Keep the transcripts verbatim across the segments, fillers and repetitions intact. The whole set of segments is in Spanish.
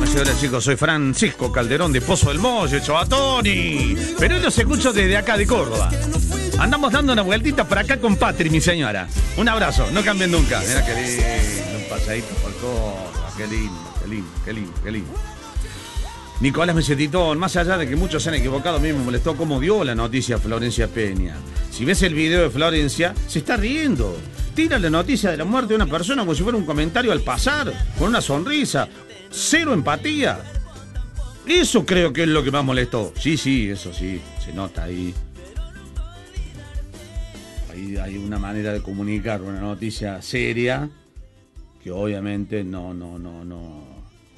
dice, hola chicos, soy Francisco Calderón de Pozo del Molle, Chobatoni. Pero yo los escucho desde acá de Córdoba. Andamos dando una vueltita por acá con Patri, mi señora. Un abrazo, no cambien nunca. Mira qué lindo, un pasadito por Córdoba, qué lindo, qué lindo, qué lindo, qué lindo. Nicolás Mesetitón, más allá de que muchos se han equivocado, a mí me molestó cómo dio la noticia Florencia Peña. Si ves el video de Florencia, se está riendo. Tira la noticia de la muerte de una persona como si fuera un comentario al pasar, con una sonrisa. Cero empatía. Eso creo que es lo que más molestó. Sí, sí, eso sí, se nota ahí. Ahí hay una manera de comunicar una noticia seria que obviamente no, no, no, no.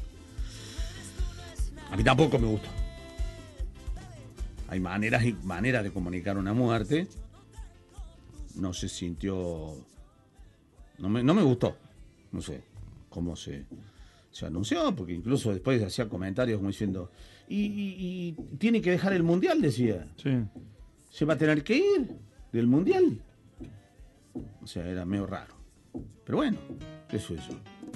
A mí tampoco me gusta. Hay maneras y maneras de comunicar una muerte. No se sintió... No me, no me gustó. No sé cómo se, se anunció, porque incluso después hacía comentarios como diciendo, y, y, y tiene que dejar el Mundial, decía. Sí. Se va a tener que ir del Mundial. O sea, era medio raro. Pero bueno, eso es eso.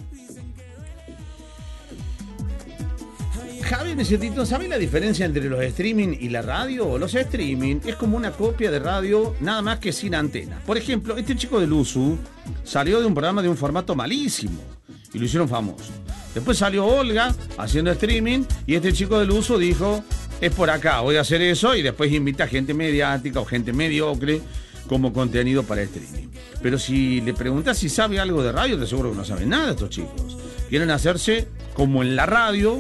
Javi Mesetito, ¿sabes la diferencia entre los streaming y la radio? Los streaming es como una copia de radio, nada más que sin antena. Por ejemplo, este chico de Luzu salió de un programa de un formato malísimo y lo hicieron famoso. Después salió Olga haciendo streaming y este chico de Luzu dijo, es por acá, voy a hacer eso, y después invita a gente mediática o gente mediocre como contenido para streaming. Pero si le preguntas si sabe algo de radio, te aseguro que no saben nada estos chicos. Quieren hacerse como en la radio.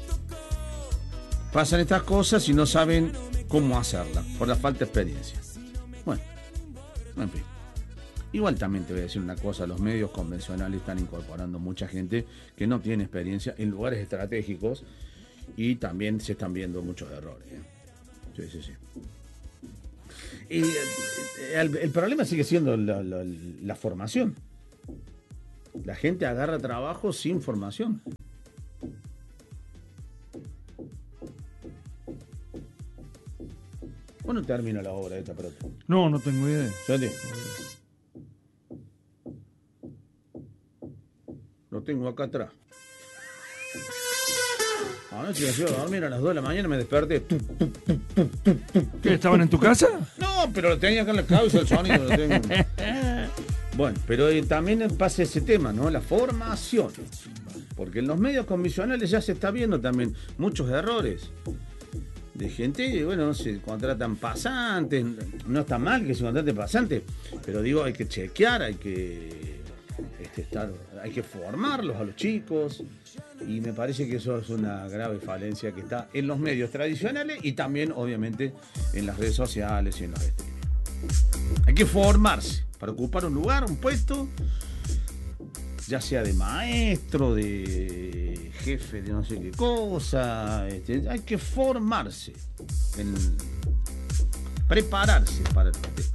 Pasan estas cosas y no saben cómo hacerlas, por la falta de experiencia. Bueno, en fin. Igual también te voy a decir una cosa, los medios convencionales están incorporando mucha gente que no tiene experiencia en lugares estratégicos y también se están viendo muchos errores. ¿eh? Sí, sí, sí. Y el, el problema sigue siendo la, la, la formación. La gente agarra trabajo sin formación. ¿Cuándo termina la obra de esta pelota? No, no tengo idea. ¿Sabes? Lo tengo acá atrás. Anoche me fui a dormir a las dos de la mañana, me desperté. ¿Qué, estaban en tu casa? No, pero lo tenía acá en la cabeza, el sonido lo tengo. Bueno, pero eh, también pasa ese tema, ¿no? La formación. Porque en los medios convencionales ya se está viendo también muchos errores. De gente, bueno, se contratan pasantes, no está mal que se contraten pasantes, pero digo, hay que chequear, hay que este, estar, hay que formarlos a los chicos, y me parece que eso es una grave falencia que está en los medios tradicionales y también, obviamente, en las redes sociales y en los streaming. Hay que formarse para ocupar un lugar, un puesto, ya sea de maestro, de jefe de no sé qué cosa, este, hay que formarse, en prepararse para los temas.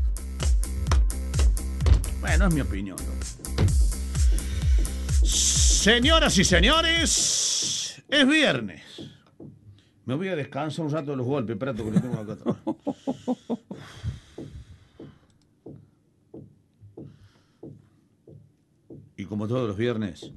Bueno, es mi opinión, ¿no? Señoras y señores, es viernes. Me voy a descansar un rato de los golpes, espérate que lo tengo acá atrás. Y como todos los viernes.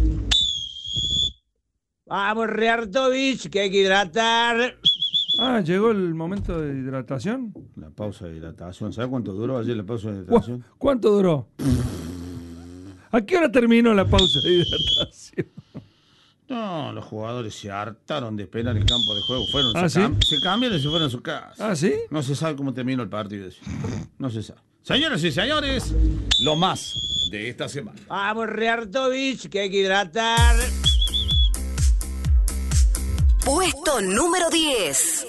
Vamos, Reartovich, que hay que hidratar. Ah, llegó el momento de hidratación. La pausa de hidratación. ¿Sabes cuánto duró ayer la pausa de hidratación? ¿Cu- ¿Cuánto duró? ¿A qué hora terminó la pausa de hidratación? No, los jugadores se hartaron de esperar el campo de juego. Fueron, ¿Ah, se, sí? cam- se cambiaron y se fueron a su casa. ¿Ah, sí? No se sabe cómo terminó el partido. No se sabe. Señoras y señores, lo más de esta semana. Vamos, Reartovich, que hay que hidratar. Puesto número diez.